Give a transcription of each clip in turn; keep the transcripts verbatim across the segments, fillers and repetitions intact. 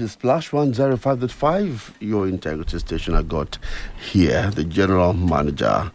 is Splash one oh five point five, your integrity station. I got here the general manager,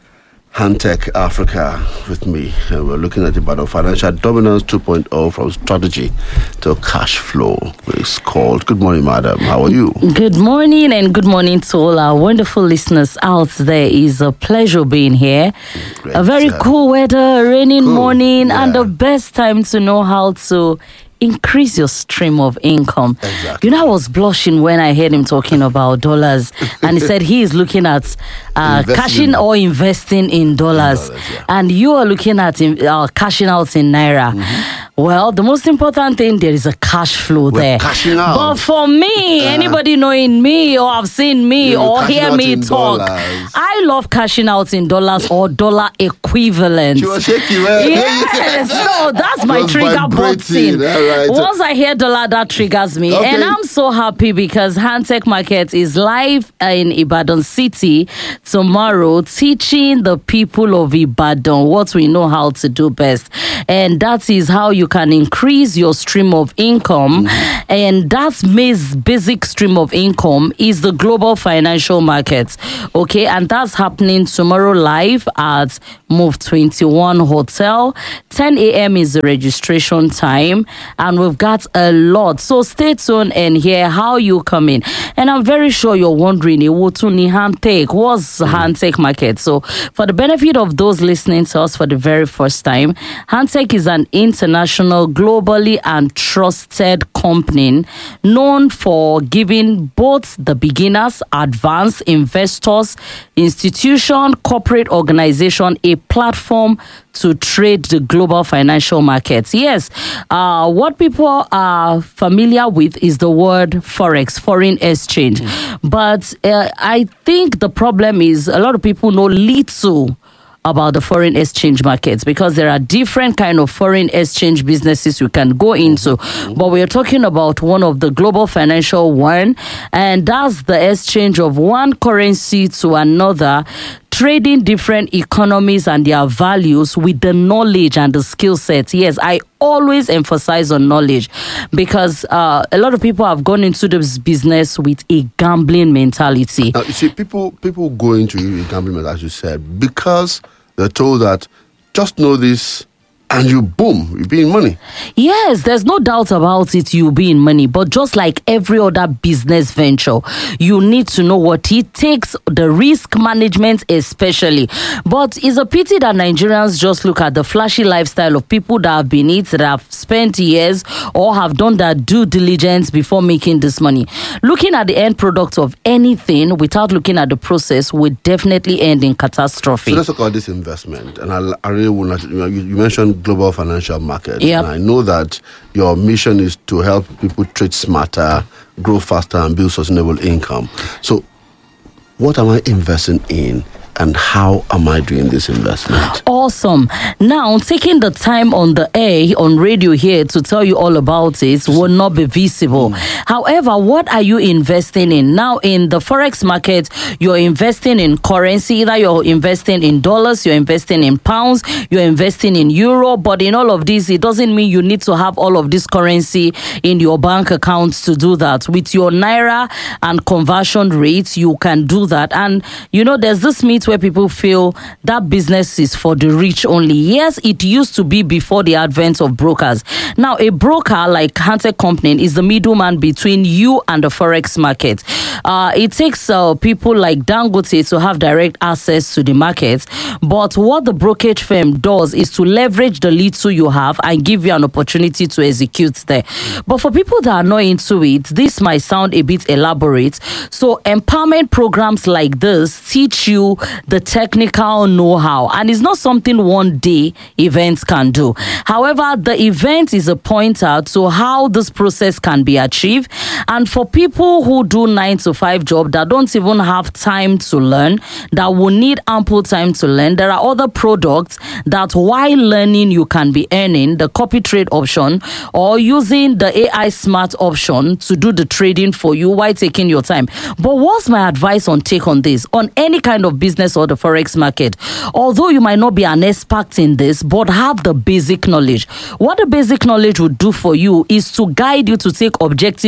Hantech Africa, with me. And we're looking at about financial dominance two point oh from strategy to cash flow. It's called. Good morning, madam. How are you? Good morning, and good morning to all our wonderful listeners out there. It's a pleasure being here. Great, a very uh, cool weather, a raining cool, morning, yeah. and the best time to know how to increase your stream of income. Exactly. You know, I was blushing when I heard him talking about dollars, and he said he is looking at uh, cashing or investing in dollars, In dollars, yeah. and you are looking at uh, cashing out in naira. Mm-hmm. Well, the most important thing, there is a cash flow We're there. cashing out. But for me, uh, anybody knowing me or have seen me You're or cashing hear out me in talk, dollars. I love cashing out in dollars or dollar equivalent. She was shaking, man. Yes, no, that's my Was trigger vibrating, button. all right. Once I hear dollar, that triggers me. Okay. And I'm so happy because Hantech Market is live in Ibadan City tomorrow, teaching the people of Ibadan what we know how to do best. And that is how you can increase your stream of income. Mm-hmm. And that's May's basic stream of income is the global financial markets. Okay, and that's happening tomorrow live at Move twenty-one Hotel. ten a.m. is the registration time, and we've got a lot. So stay tuned and hear how you come in. And I'm very sure you're wondering, Ewotuni Hantech, what's mm. Hantech Market? So for the benefit of those listening to us for the very first time, Hantech is an international, globally and trusted company known for giving both the beginners, advanced investors, institution, corporate organization a platform to trade the global financial markets. Yes, uh, what people are familiar with is the word forex, foreign exchange. Mm. But uh, I think the problem is a lot of people know little about the foreign exchange markets because there are different kind of foreign exchange businesses you can go into. Mm-hmm. But we're talking about one of the global financial one, and that's the exchange of one currency to another, trading different economies and their values with the knowledge and the skill sets. Yes, I always emphasize on knowledge because uh, a lot of people have gone into this business with a gambling mentality. Now, you see, people people go into it with gambling, as you said, because they're told that just know this and you boom, you be in money. Yes, there's no doubt about it, you'll be in money. But just like every other business venture, you need to know what it takes, the risk management especially. But it's a pity that Nigerians just look at the flashy lifestyle of people that have been it, that have spent years or have done their due diligence before making this money. Looking at the end product of anything without looking at the process would definitely end in catastrophe. So let's talk about this investment. And I, I really want to, you know, you, you mentioned global financial markets. Yep. And I know that your mission is to help people trade smarter, grow faster, and build sustainable income. So what am I investing in? And how am I doing this investment? Awesome. Now, taking the time on the air, on radio here to tell you all about it will not be visible. Mm. However, what are you investing in? Now, in the Forex market, you're investing in currency. Either you're investing in dollars, you're investing in pounds, you're investing in euro. But in all of this, it doesn't mean you need to have all of this currency in your bank accounts to do that. With your Naira and conversion rates, you can do that. And, you know, there's this myth where people feel that business is for the rich only. Yes, it used to be before the advent of brokers. Now, a broker like Hantech Company is the middleman between you and the Forex market. Uh, it takes uh, people like Dangote to have direct access to the market. But what the brokerage firm does is to leverage the little you have and give you an opportunity to execute there. But for people that are not into it, this might sound a bit elaborate. So empowerment programs like this teach you the technical know-how, and it's not something one day events can do. However, the event is a pointer to how this process can be achieved. And for people who do nine to five job that don't even have time to learn, that will need ample time to learn, there are other products that while learning you can be earning, the copy trade option or using the A I smart option to do the trading for you while taking your time. But what's my advice on take on this, on any kind of business or the Forex market? Although you might not be an expert in this, but have the basic knowledge. What the basic knowledge would do for you is to guide you to take objective decision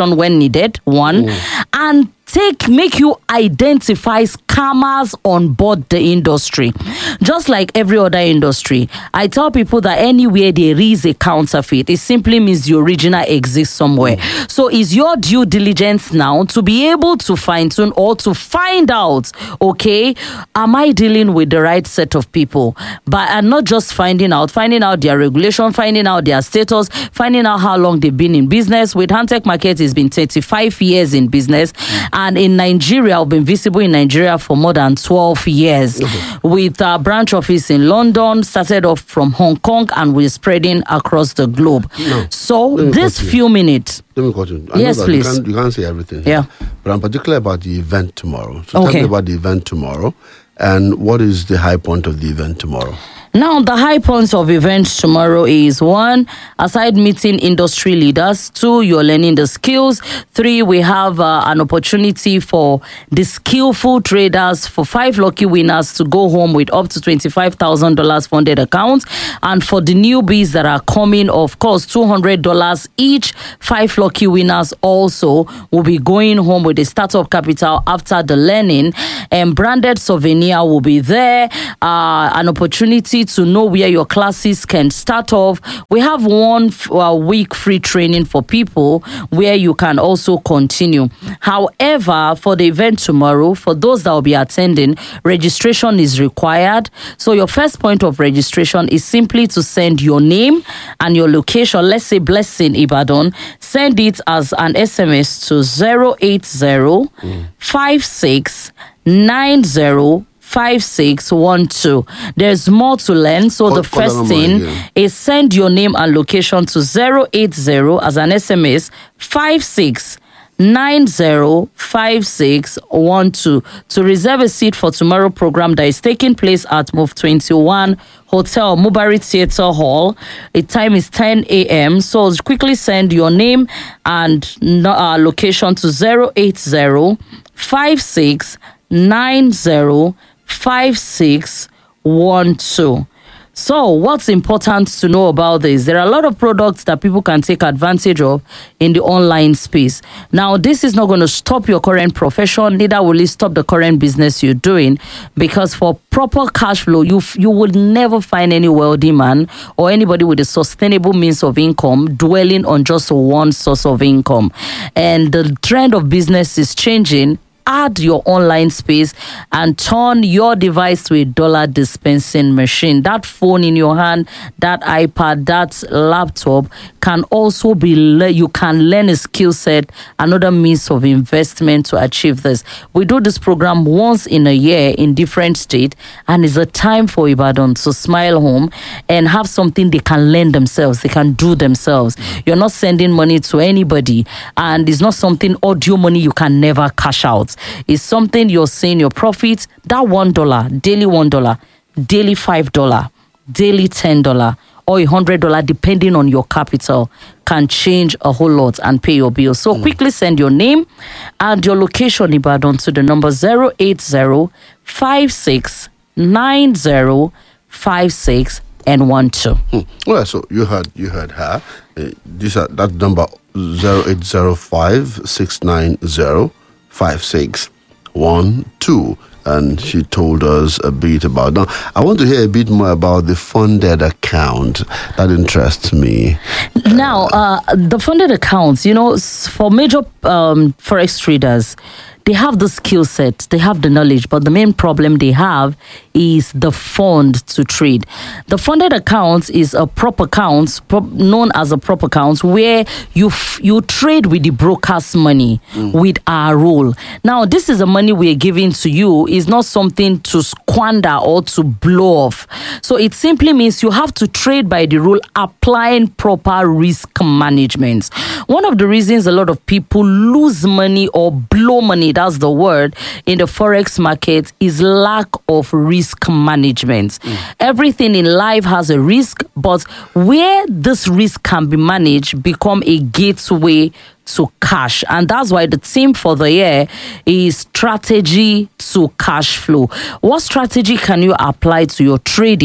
information when needed, one, mm. and take make you identify scammers on board the industry. Just like every other industry, I tell people that anywhere there is a counterfeit, it simply means the original exists somewhere. Mm. So it's your due diligence now to be able to fine tune or to find out, okay, am I dealing with the right set of people? But and not just finding out, finding out their regulation, finding out their status, finding out how long they've been in business. With Hantech Market, it's been thirty-five years in business. Mm. And in Nigeria, I've been visible in Nigeria for more than twelve years. Mm-hmm. With our branch office in London, started off from Hong Kong, and we're spreading across the globe. No. So this few minutes. Let me continue. I yes, please. You can't, you can't say everything. Yeah. Here, but I'm particular about the event tomorrow. So okay. tell me about the event tomorrow, and what is the high point of the event tomorrow? Now, the high points of events tomorrow is one, aside meeting industry leaders. Two, you're learning the skills. Three, we have uh, an opportunity for the skillful traders, for five lucky winners to go home with up to twenty-five thousand dollars funded accounts. And for the newbies that are coming, of course, two hundred dollars each. Five lucky winners also will be going home with a startup capital after the learning. And branded souvenir will be there. Uh, an opportunity to know where your classes can start off. We have one uh, week free training for people where you can also continue. However, for the event tomorrow, for those that will be attending, registration is required. So your first point of registration is simply to send your name and your location. Let's say Blessing Ibadan. Send it as an S M S to zero eight zero five six nine zero five six one two. There's more to learn. So call, the first thing again. is send your name and location to zero eight zero as an S M S five six nine zero five six one two to reserve a seat for tomorrow program that is taking place at Move twenty-one Hotel Mubari Theatre Hall. The time is ten a.m. So quickly send your name and uh, location to zero eight zero five six nine zero five six one two. So what's important to know about this? There are a lot of products that people can take advantage of in the online space. Now, this is not going to stop your current profession, neither will it stop the current business you're doing, because for proper cash flow, you you will never find any wealthy man or anybody with a sustainable means of income dwelling on just one source of income. And the trend of business is changing. Add your online space and turn your device to a dollar dispensing machine. That phone in your hand, that iPad, that laptop can also be, le- you can learn a skill set, another means of investment to achieve this. We do this program once in a year in different states, and it's a time for Ibadan to smile home and have something they can learn themselves, they can do themselves. You're not sending money to anybody, and it's not something audio money you can never cash out. It's something you're seeing your profits, that one dollar, daily one dollar, daily five dollars, daily ten dollars, or a hundred dollars, depending on your capital, can change a whole lot and pay your bills. So mm. quickly send your name and your location Ibadan to the number zero eight zero five six nine zero five six and one two. Hmm. Well, so you heard you heard her. Uh, this uh, that number zero eight zero five six nine zero five six one two, and she told us a bit about. Now, I want to hear a bit more about the funded account. That interests me. Now, uh, the funded accounts, you know, for major um, forex traders, they have the skill set, they have the knowledge, but the main problem they have is the fund to trade. The funded account is a prop account, prop, known as a prop account, where you f- you trade with the broker's money, mm. with our rule. Now, this is the money we're giving to you. It's not something to squander or to blow off. So it simply means you have to trade by the rule, applying proper risk management. One of the reasons a lot of people lose money or blow money, that's the word, in the forex market is lack of risk management. Mm. Everything in life has a risk, but where this risk can be managed become a gateway to cash. And that's why the theme for the year is strategy to cash flow. What strategy can you apply to your trading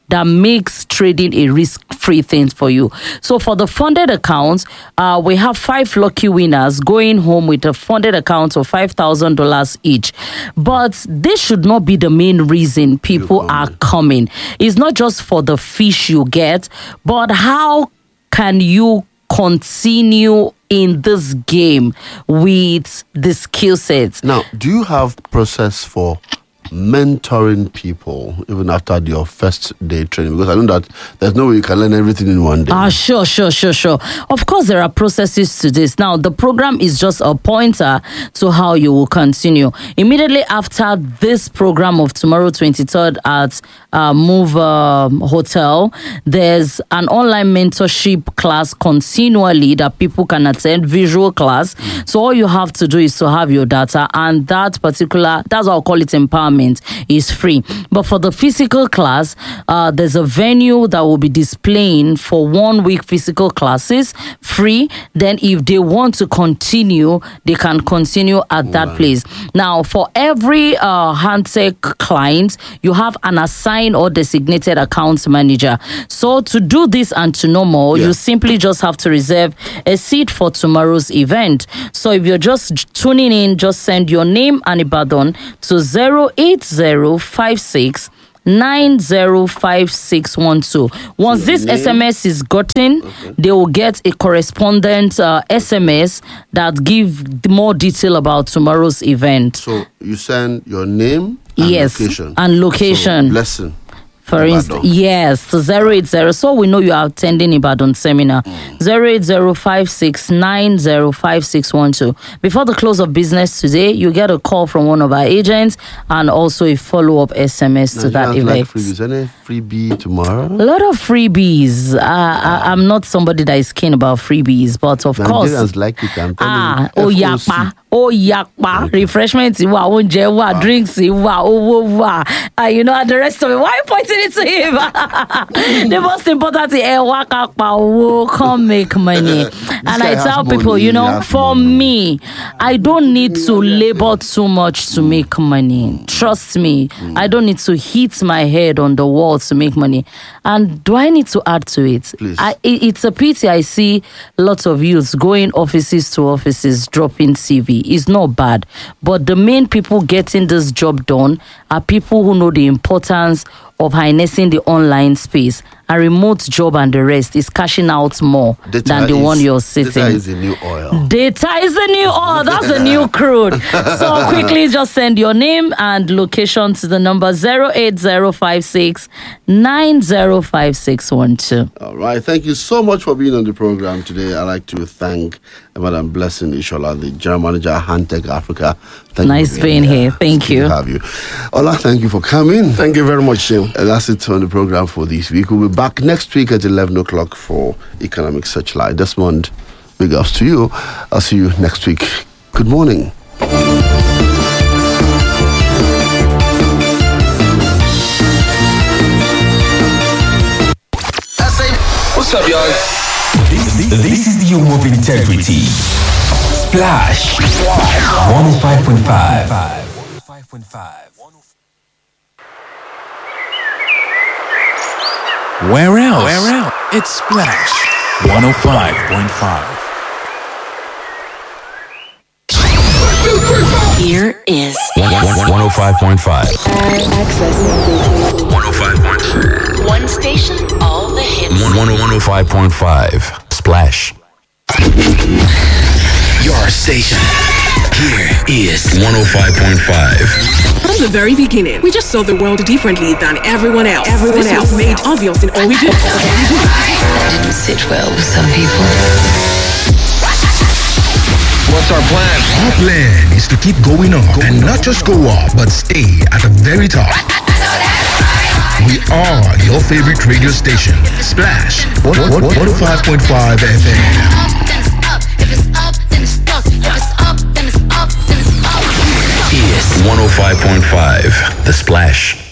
that makes trading a risk-free thing for you. So for the funded accounts, uh, we have five lucky winners going home with a funded account of five thousand dollars each. But this should not be the main reason people are coming. It's not just for the fish you get, but how can you continue in this game with the skill sets? Now, do you have process for mentoring people even after your first day training? Because I know that there's no way you can learn everything in one day. Ah, sure, sure, sure, sure. Of course, there are processes to this. Now, the program is just a pointer to how you will continue. Immediately after this program of tomorrow, twenty-third at uh, Move uh, Hotel, there's an online mentorship class continually that people can attend, visual class. Mm. So all you have to do is to have your data, and that particular, that's what I'll call it, empowerment, is free. But for the physical class, uh, there's a venue that will be displaying for one week physical classes free. Then if they want to continue, they can continue at that wow. place. Now, for every uh, Handtech client, you have an assigned or designated account manager. So to do this and to know more, yeah. you simply just have to reserve a seat for tomorrow's event. So if you're just tuning in, just send your name and Ibadan to zero eight zero five six nine zero five six one two. Once so this name? S M S is gotten, okay. they will get a correspondent uh, S M S that give more detail about tomorrow's event. So you send your name and yes, location. and location. So blessing. For instance, yes, so zero eight zero. So we know you are attending Ibadan seminar. Mm. zero eight zero five six nine zero five six one two. Before the close of business today, you get a call from one of our agents and also a follow-up S M S now to that event. Like freebies. Any freebie tomorrow? A lot of freebies. Uh, I, I'm not somebody that is keen about freebies, but of Nigerians course. like it. I'm ah, oh yakpa, oh yakpa, okay. refreshments, wa, oúnjẹ wa, drinks, wa, owo wa. Uh, you know, and the rest of it. Why are you pointing it to him? The most important thing, eh, waka pa wo, come make money. And I tell people, money, you know, for money. me, I don't need to labor too much to make money. Trust me, mm. I don't need to hit my head on the wall to make money. And do I need to add to it? I, it it's a pity I see lots of youths going offices to offices, dropping C V. It's not bad. But the main people getting this job done are people who know the importance of harnessing the online space. A remote job and the rest is cashing out more data than the is, one you're sitting. Data is the new oil. Data is the new oil. That's the new crude. So quickly just send your name and location to the number zero eight zero five six nine zero five six one two. All right. Thank you so much for being on the program today. I'd like to thank Madam Blessing Ishola, the General Manager, Handtech Africa. Thank nice you being here. here. Thank it's you. Good to have you. Ola, thank you for coming. Thank you very much, Shim. And that's it on the program for this week. We'll be back next week at eleven o'clock for Economic Searchlight. Desmond, big ups to you. I'll see you next week. Good morning. What's up, y'all? This, this is the home of integrity. Splash one oh five point five. one oh five point five. Where else? Where else? It's Splash one oh five point five. Here is one oh five point five. Access. one oh five point five. One station, all the hits. one oh five point five. Splash. Your station. Here is one oh five point five. From the very beginning, we just saw the world differently than everyone else. Everyone this else was made obvious in all we do. That didn't sit well with some people. What's our plan? Our plan is to keep going up and not just go up, but stay at the very top. We are your favorite radio station, Splash one oh five point five F M. Is one oh five point five, The Splash.